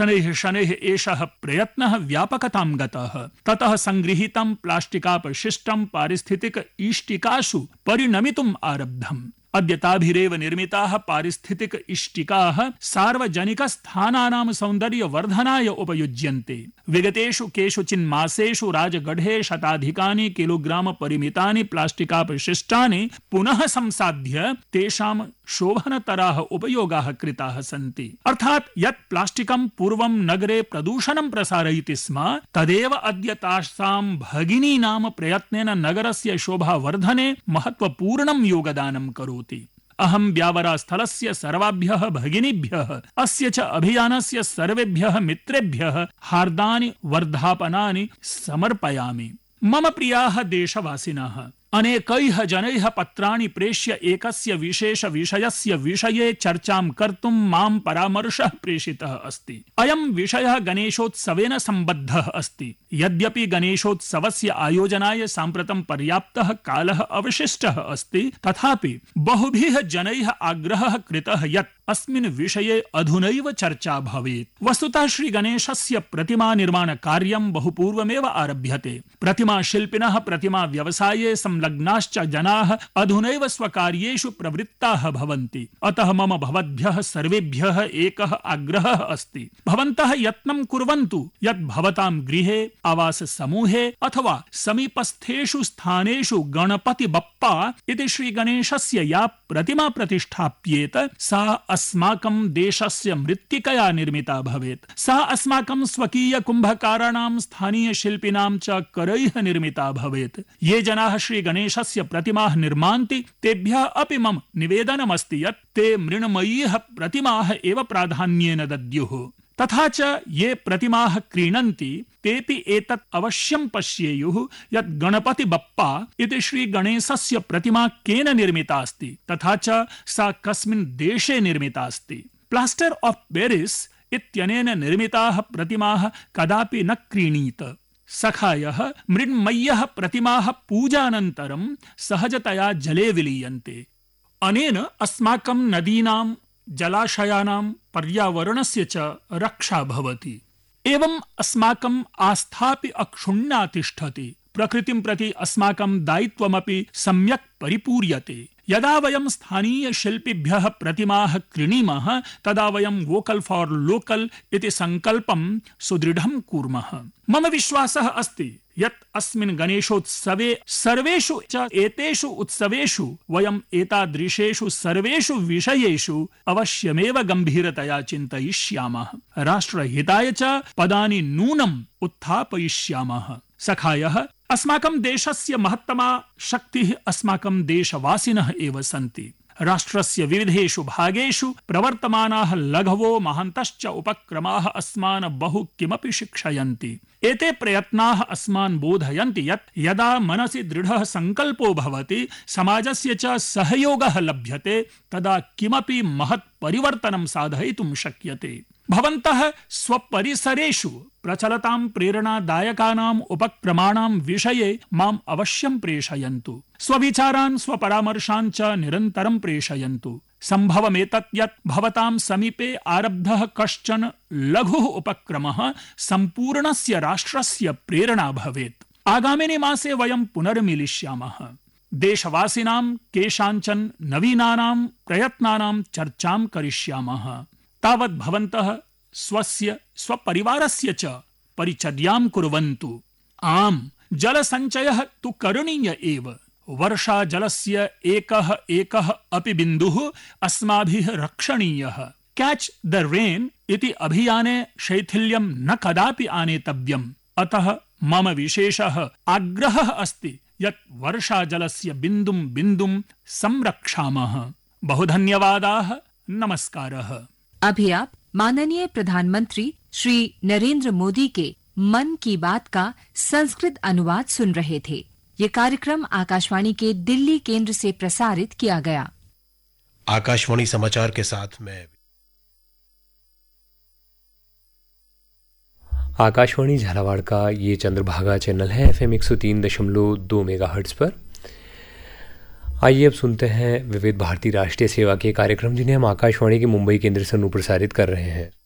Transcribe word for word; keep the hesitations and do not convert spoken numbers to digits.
शनैः शनैः एषः प्रयत्नः व्यापकतां गतः। ततः संगृहीतं प्लास्टिकापशिष्टं पारिस्थितिक इष्टिकासु परिणमितुम् आरब्धम्। अद्यताभिरेव निर्मिताः पारिस्थितिक इष्टिकाः सार्वजनिक स्थानानां सौन्दर्यवर्धनाय उपयुज्यन्ते। विगतेषु केषुचिन् मासेषु राजगढे शताधिकानि किलोग्राम परिमितानि प्लास्टिकापशिष्टानि पुनः संसाध्य तेषां शोभनतराः उपयोगाः कृताः सन्ति। अर्थात् यत् प्लास्टिकं पूर्वं नगरे प्रदूषणं प्रसारयति स्म, तदेव अद्य तासां भगिनीनां प्रयत्नेन नगरस्य शोभावर्धने महत्वपूर्णं योगदानं करोति। अहं ब्यावरास्थलस्य सर्वाभ्यः भगिनीभ्यः अस्य च अभियानस्य सर्वेभ्यः मित्रेभ्यः हार्दानि वर्धापनानि समर्पयामि। मम प्रियाः देशवासिनः, अनेकैः जनैः पत्राणि प्रेष्य एकस्य विशेष विषयस्य विषये चर्चां कर्तुं मां परामर्शः प्रेषितः अस्ति। अयं विषयः गणेशोत्सवेन सम्बद्धः अस्ति। यद्यपि गणेशोत्सवस्य आयोजनाय साम्प्रतं पर्याप्तः कालः अवशिष्टः अस्ति, तथापि बहुभिः जनैः आग्रहः कृतः यत् अस्मिन् विषये अधुनैव चर्चा भवेत्। वस्तुतः श्री गणेशस्य प्रतिमा निर्माण कार्यं बहु पूर्वमेव आरभ्यते। प्रतिमा शिल्पिनः प्रतिमा व्यवसाये संलग्नाश्च जनाः अधुनैव स्वकार्येषु प्रवृत्ताः भवन्ति। अतः मम भवद्भ्यः सर्वेभ्यः एकः आग्रहः अस्ति। भवन्तः यत्नं कुर्वन्तु यत् भवतां गृहे, आवास समूहे अथवा समीपस्थेषु स्थानेषु गणपति बप्पा इति श्री गणेशस्य या प्रतिमा प्रतिष्ठाप्येत सा अस्माकं देशस्य मृत्तिकया निर्मिता भवेत्। सा अस्माकं स्वकीय कुम्भकाराणां, स्थानीय शिल्पिनां च करैः निर्मिता भवेत्। ये जनाः श्री गणेशस्य प्रतिमाः निर्मान्ति तेभ्यः अपि मम निवेदनमस्ति यत् ते मृण्मयीः प्रतिमाः एव प्राधान्येन दद्युः। तथा च ये प्रतिमाः क्रीणन्ति तेपि एतत् अवश्यं पश्येयुः यत् गणपति बप्पा इति श्री गणेशस्य प्रतिमा केन निर्मिता अस्ति, तथा च सा कस्मिन् देशे निर्मिता अस्ति। प्लास्टर ऑफ पेरिस इत्यनेन निर्मिताः प्रतिमाः कदापि न क्रीणीत। सखायः मृण्मय्यः प्रतिमाः पूजानन्तरं सहजतया जले विलीयन्ते। अनेन अस्माकं नदीनां, जलाशयानां, पर्यावरणस्य च रक्षा भवति। एवं अस्माकं आस्थापि अक्षुण्णा तिष्ठति। प्रकृतिं प्रति अस्माकं दायित्वमपि सम्यक् परिपूर्यते। यदा वयं स्थानीय शिल्पिभ्यः प्रतिमाः क्रीणीमः तदा वयं वोकल फॉर लोकल इति संकल्पं सुदृढं कुर्मः। मम विश्वासः अस्ति यत् अस्मिन् गणेशोत्सवे सर्वेषु च एतेषु उत्सवेषु वयं एतादृशेषु सर्वेषु विषयेषु अवश्यमेव गम्भीरतया चिन्तयिष्यामः। राष्ट्रहिताय च पदानि नूनम् उत्थापयिष्यामः। सखायः, अस्माकं देशस्य महत्तमा शक्तिः अस्माकं देशवासिनः एव सन्ति। राष्ट्रस्य विविधेषु भागेषु प्रवर्तमानाः लघवो महान्तश्च उपक्रमाः अस्मान् बहु किमपि शिक्षयन्ति। एते प्रयत्नाः अस्मान् बोधयन्ति यत् यदा मनसि दृढः संकल्पो भवति, समाजस्य च सहयोगः लभ्यते, तदा किमपि महत् परिवर्तनं साधयितुं शक्यते। भवन्तः स्वपरिसरेषु प्रचलतां प्रेरणादायकानाम् उपक्रमाणां विषये माम् अवश्यं प्रेषयन्तु। स्वविचारान्, स्वपरामर्शान् च निरन्तरं प्रेषयन्तु। सम्भवमेतत् यत् भवतां समीपे आरब्धः कश्चन लघुः उपक्रमः सम्पूर्णस्य राष्ट्रस्य प्रेरणा भवेत्। आगामिनि मासे वयं पुनर्मिलिष्यामः। देशवासिनां केषाञ्चन नवीनानां प्रयत्नानां चर्चां करिष्यामः। तावत् भवन्तः स्वस्य स्वपरिवारस्य च परिचर्यां कुर्वन्तु। आम्, जलसञ्चयः तु करणीय एव। वर्षा जलस्य एकः एकः अपि बिन्दुः अस्माभिः रक्षणीयः। कैच द रेन इति अभियाने शैथिल्यं न कदापि आनेतव्यम्। अतः मम विशेषः आग्रहः अस्ति यत् वर्षा जलस्य बिन्दुं बिन्दुं संरक्षामः। बहु धन्यवादाः। नमस्कारः। अभी आप माननीय प्रधानमंत्री श्री नरेंद्र मोदी के मन की बात का संस्कृत अनुवाद सुन रहे थे। ये कार्यक्रम आकाशवाणी के दिल्ली केंद्र से प्रसारित किया गया। आकाशवाणी समाचार के साथ मैं आकाशवाणी झालावाड़ का ये चंद्रभागा चैनल है एफ एम एक सौ तीन दशमलव दो मेगाहर्ट्ज पर। आइए अब सुनते हैं विविध भारती राष्ट्रीय सेवा के कार्यक्रम, जिन्हें हम आकाशवाणी के मुंबई केंद्र से अनुप्रसारित कर रहे हैं।